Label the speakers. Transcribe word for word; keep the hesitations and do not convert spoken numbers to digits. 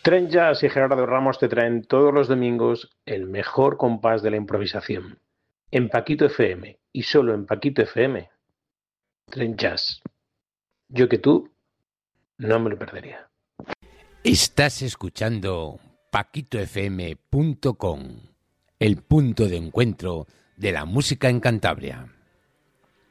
Speaker 1: Tren Jazz y Gerardo Ramos te traen todos los domingos el mejor compás de la improvisación. En Paquito F M y solo en Paquito F M. Tren Jazz. Yo que tú no me lo perdería.
Speaker 2: Estás escuchando paquito f m punto com, el punto de encuentro de la música en Cantabria.